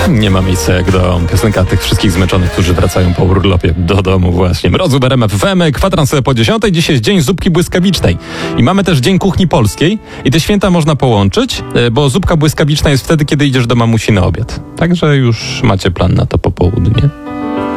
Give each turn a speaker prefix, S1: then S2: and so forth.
S1: Nie ma miejsca jak do piosenka tych wszystkich zmęczonych, którzy wracają po urlopie do domu właśnie. Mroz Uber MF FM, kwadrans po 10. Dzisiaj jest Dzień Zupki Błyskawicznej. I mamy też Dzień Kuchni Polskiej. I te święta można połączyć, bo zupka błyskawiczna jest wtedy, kiedy idziesz do mamusi na obiad. Także już macie plan na to popołudnie.